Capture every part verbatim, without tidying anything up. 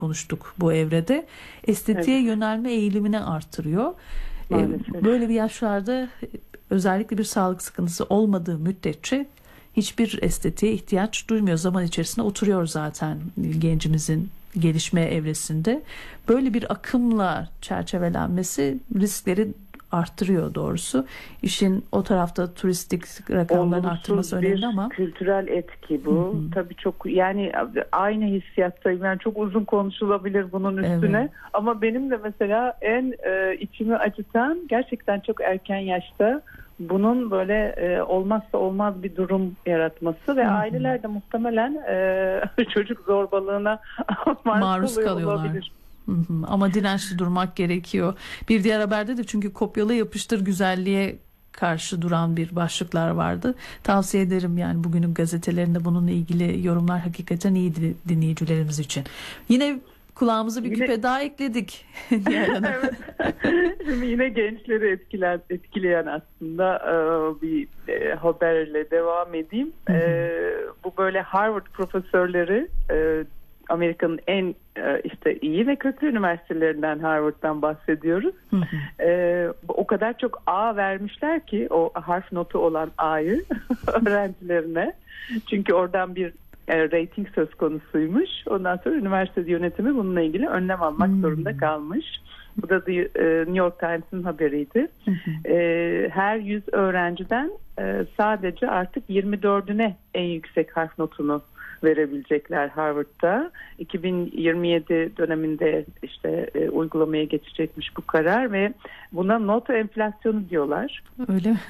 konuştuk bu evrede. Estetiğe evet. yönelme eğilimini artırıyor. Maalesef. Böyle bir yaşlarda özellikle bir sağlık sıkıntısı olmadığı müddetçe hiçbir estetiğe ihtiyaç duymuyor. Zaman içerisinde oturuyor zaten gencimizin gelişme evresinde. Böyle bir akımla çerçevelenmesi riskleri arttırıyor doğrusu. İşin o tarafta turistik rakamların artması önemli ama. Kültürel etki bu. Hı hı. Tabii çok, yani aynı hissiyattayım. Yani çok uzun konuşulabilir bunun üstüne. Evet. Ama benim de mesela en e, içimi acıtan, gerçekten çok erken yaşta bunun böyle e, olmazsa olmaz bir durum yaratması ve hı hı. aileler de muhtemelen e, çocuk zorbalığına maruz kalıyorlar. Olabilir. Hı hı. Ama dirençli durmak gerekiyor. Bir diğer haberde de çünkü kopyala yapıştır güzelliğe karşı duran bir başlıklar vardı. Tavsiye ederim, yani bugünün gazetelerinde bununla ilgili yorumlar hakikaten iyiydi dinleyicilerimiz için. Yine kulağımıza bir yine, küpe daha ekledik. Evet. Şimdi yine gençleri etkilen, etkileyen aslında e, bir e, haberle devam edeyim. Hı hı. E, bu böyle Harvard profesörleri, e, Amerika'nın en e, işte iyi ve köklü üniversitelerinden, Harvard'dan bahsediyoruz. Hı hı. E, o kadar çok A vermişler ki, o harf notu olan A'yı öğrencilerine. Çünkü oradan bir e, rating söz konusuymuş. Ondan sonra üniversite yönetimi bununla ilgili önlem almak hmm. zorunda kalmış. Bu da The, e, New York Times'ın haberiydi. Hı hı. E, her yüz öğrenciden e, sadece artık yirmi dördüne en yüksek harf notunu verebilecekler Harvard'da. iki bin yirmi yedi döneminde işte e, uygulamaya geçecekmiş bu karar ve buna not enflasyonu diyorlar. Öyle mi?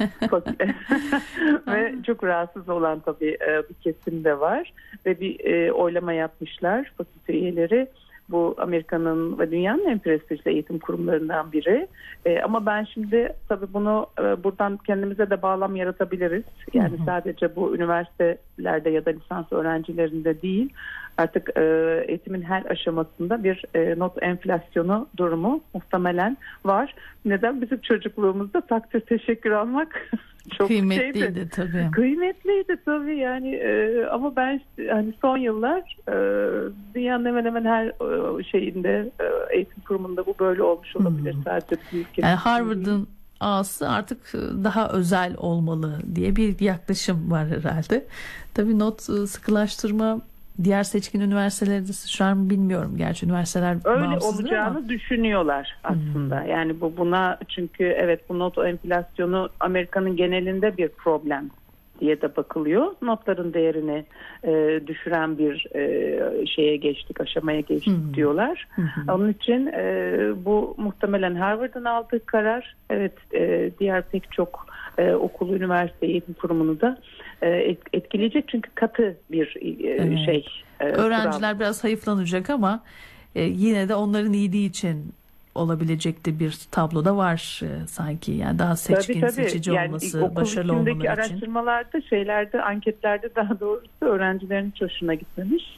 Ve çok rahatsız olan tabii e, bir kesim de var ve bir e, oylama yapmışlar fakülte üyeleri. Bu Amerika'nın ve dünyanın en prestijli eğitim kurumlarından biri. E, ama ben şimdi tabii bunu e, buradan kendimize de bağlam yaratabiliriz. Yani hı hı. sadece bu üniversitelerde ya da lisans öğrencilerinde değil, artık e, eğitimin her aşamasında bir e, not enflasyonu durumu muhtemelen var. Neden? Bizim çocukluğumuzda takdir teşekkür almak çok kıymetliydi şeydi. tabii. Kıymetliydi tabii yani e, ama ben hani son yıllar e, dünyanın hemen hemen her e, şeyinde e, eğitim kurumunda bu böyle olmuş olabilir. Hmm. Sadece ülkenin. Yani Harvard'ın A'sı artık daha özel olmalı diye bir yaklaşım var herhalde. Tabii not sıkılaştırma diğer seçkin üniversitelerde şu an bilmiyorum. Gerçi üniversiteler öyle olacağını ama düşünüyorlar aslında. Hmm. Yani bu buna, çünkü evet, bu not enflasyonu Amerika'nın genelinde bir problem diye de bakılıyor. Notların değerini e, düşüren bir e, şeye geçtik, aşamaya geçtik hmm. diyorlar. Hmm. Onun için e, bu muhtemelen Harvard'ın aldığı karar. Evet, e, diğer pek çok e, okulu, üniversite, eğitim kurumunu da e, etkileyecek. Çünkü katı bir e, evet. şey. E, Öğrenciler kural. biraz hayıflanacak ama e, yine de onların iyiliği için olabilecek de bir tablo da var e, sanki. Yani daha seçkin, tabii, tabii. seçici yani olması, başarılı olmaları için. Araştırmalarda, şeylerde, anketlerde daha doğrusu öğrencilerin hiç hoşuna gitmemiş.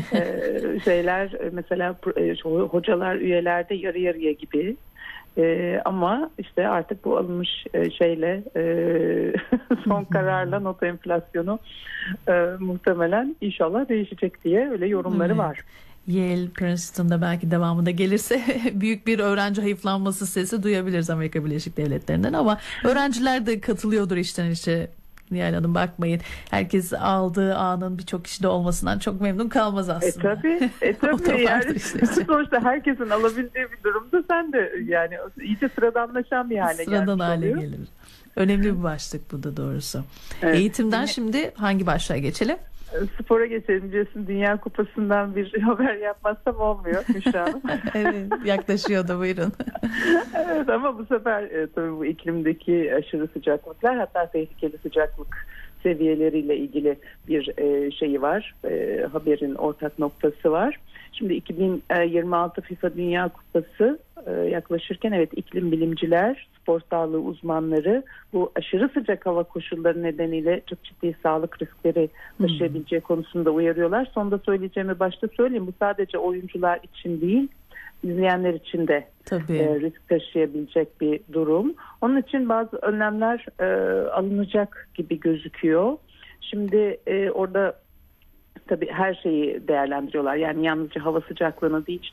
ee, şeyler mesela hocalar, üyelerde yarı yarıya gibi. Ee, ama işte artık bu alınmış e, şeyle e, son kararla not enflasyonu e, muhtemelen inşallah değişecek diye öyle yorumları evet. var. Yale, Princeton'da belki devamında gelirse büyük bir öğrenci hayıflanması sesi duyabiliriz Amerika Birleşik Devletleri'nden, ama öğrenciler de katılıyordur içten içe. Nihal Hanım, bakmayın, herkes aldığı anın birçok kişide olmasından çok memnun kalmaz aslında. E tabii, e tabii yani işte. Sonuçta herkesin alabildiği bir durumda sen de yani iyice sıradanlaşan bir hale gelmiş oluyor. Sıradan hale gelir. Önemli bir başlık bu da doğrusu. Evet. Eğitimden Yine... şimdi hangi başlığa geçelim? Spora geçelim. Biliyorsun, Dünya Kupası'ndan bir haber yapmazsam olmuyor Müşra Hanım. Evet, yaklaşıyor da, buyurun. Evet, ama bu sefer e, tabii bu iklimdeki aşırı sıcaklıklar, hatta tehlikeli sıcaklık seviyeleriyle ilgili bir e, şeyi var. E, haberin ortak noktası var. Şimdi iki bin yirmi altı FIFA Dünya Kupası e, yaklaşırken evet, iklim bilimciler, spor sağlığı uzmanları bu aşırı sıcak hava koşulları nedeniyle çok ciddi sağlık riskleri taşıyabileceği hmm. konusunda uyarıyorlar. Sonunda söyleyeceğimi başta söyleyeyim. Bu sadece oyuncular için değil, izleyenler için de e, risk taşıyabilecek bir durum. Onun için bazı önlemler e, alınacak gibi gözüküyor. Şimdi e, orada tabii her şeyi değerlendiriyorlar. Yani yalnızca hava sıcaklığını değil,